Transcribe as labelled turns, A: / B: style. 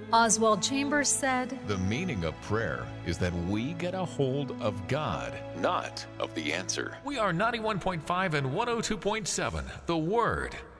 A: Oswald Chambers said,
B: The meaning of prayer is that we get a hold of God, not of the answer.
C: We are 91.5 and 102.7, The Word.